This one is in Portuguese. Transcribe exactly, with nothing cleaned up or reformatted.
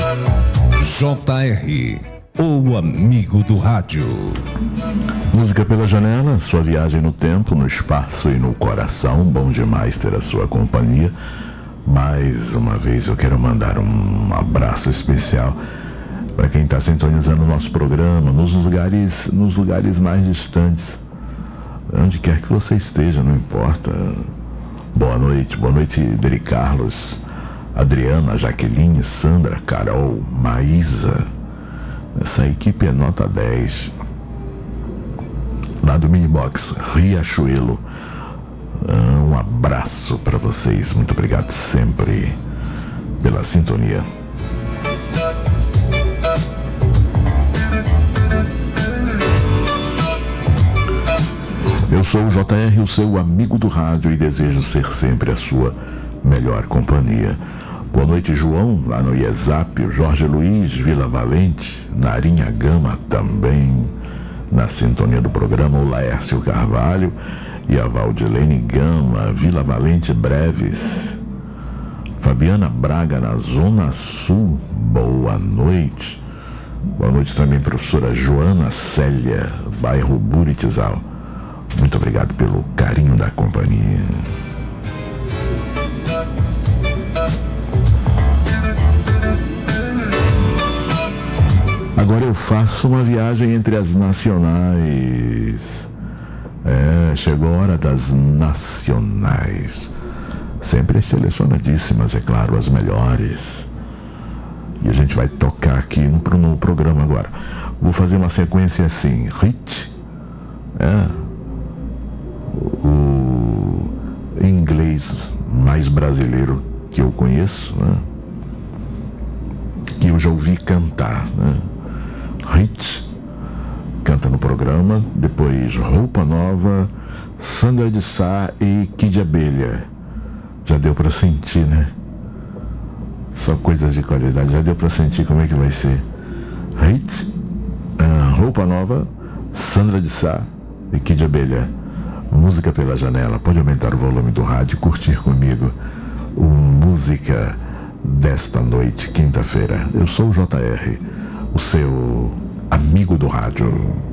J R, o amigo do rádio. Música pela janela, sua viagem no tempo, no espaço e no coração. Bom demais ter a sua companhia. Mais uma vez eu quero mandar um abraço especial para quem está sintonizando o nosso programa nos lugares, nos lugares mais distantes. Onde quer que você esteja, não importa. Boa noite, boa noite, Deri Carlos, Adriana, Jaqueline, Sandra, Carol, Maísa. Essa equipe é nota dez. Lá do Minibox Riachuelo. Um abraço para vocês. Muito obrigado sempre pela sintonia. Eu sou o J R, o seu amigo do rádio, e desejo ser sempre a sua melhor companhia. Boa noite, João, lá no IESAP, o Jorge Luiz, Vila Valente, Narinha Gama também na sintonia do programa, o Laércio Carvalho e a Valdilene Gama, Vila Valente Breves. Fabiana Braga, na Zona Sul, boa noite. Boa noite também, professora Joana Célia, bairro Buritizal. Muito obrigado pelo carinho da companhia. Agora eu faço uma viagem entre as nacionais. É, chegou a hora das nacionais. Sempre selecionadíssimas, é claro, as melhores. E a gente vai tocar aqui no, no programa agora. Vou fazer uma sequência assim, hit, é, o inglês mais brasileiro que eu conheço, né? Que eu já ouvi cantar, né? Hit, canta no programa. Depois Roupa Nova, Sandra de Sá e Kid Abelha. Já deu pra sentir, né? Só coisas de qualidade. Já deu pra sentir como é que vai ser. Hit, uh, Roupa Nova, Sandra de Sá e Kid Abelha. Música pela janela. Pode aumentar o volume do rádio e curtir comigo o Música desta noite, quinta-feira. Eu sou o J R, o seu amigo do rádio.